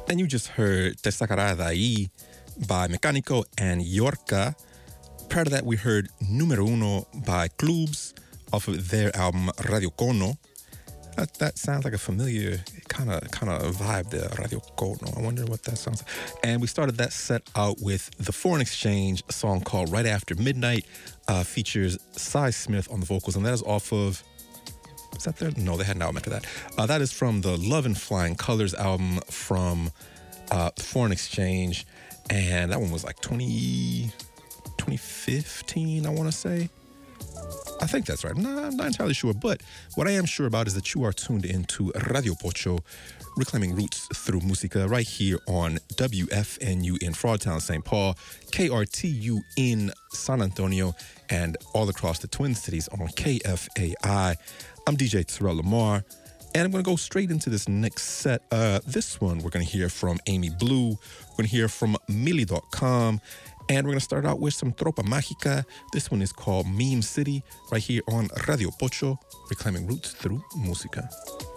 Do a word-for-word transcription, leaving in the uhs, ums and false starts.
And you just heard Te Sacará de Ahí by Mecánico and Yorka. Prior to that, we heard Número Uno by Clubs off of their album Radio Cono. That, that sounds like a familiar kind of kind of vibe there, Radio Cono. I wonder what that sounds like. And we started that set out with The Foreign Exchange, a song called Right After Midnight, uh, features Cy Smith on the vocals, and that is off of... Is that there? No, they had an album after that. Uh, that is from the Love and Flying Colors album from uh, Foreign Exchange. And that one was like twenty, twenty fifteen, I want to say. I think that's right. I'm not, I'm not entirely sure. But what I am sure about is that you are tuned into Radio Pocho, reclaiming roots through música, right here on W F N U in Frogtown, Saint Paul, K R T U in San Antonio, and all across the Twin Cities on K F A I. I'm D J Terrell Lamar, and I'm going to go straight into this next set. Uh, this one, we're going to hear from Amy Blue. We're going to hear from Millie dot com, and we're going to start out with some Tropa Mágica. This one is called Meme City, right here on Radio Pocho, reclaiming roots through música.